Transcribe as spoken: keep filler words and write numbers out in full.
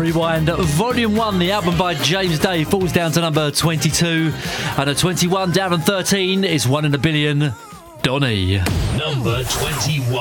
Rewind Volume one, the album by James Day, falls down to number twenty-two. And at twenty-one, down on thirteen, is One in a Billion, Donny. Number twenty-one.